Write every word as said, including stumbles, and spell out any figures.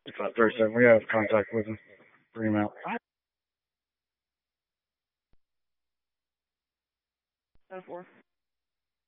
sixty-five thirty-seven. We have contact with him. Bring him out. Oh four.